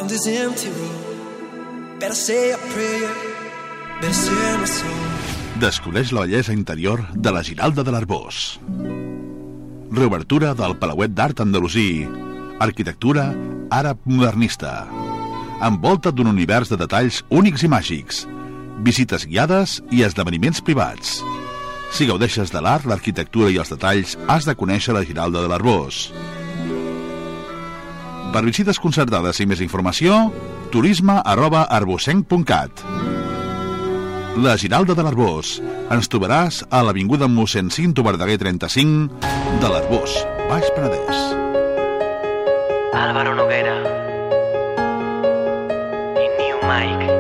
this empty room. Better say a prayer, better say my soul. Descobreix la bellesa interior de la Giralda de l'Arboç. Reobertura del Palauet d'Art Andalusí. Arquitectura àrab modernista. Envolta d'un univers de detalls únics i màgics. Visites guiades i esdeveniments privats. Si gaudeixes de l'art, l'arquitectura i els detalls, has de conèixer la Giralda de l'Arboç. Per visites concertades i més informació, turisme@arbocenc.cat. La Giralda de l'Arboç. Ens trobaràs a l'avinguda mossèn Cinto Verdaguer 35 de l'Arboç, Baix Penedès. Álvaro Noguera i New Mike.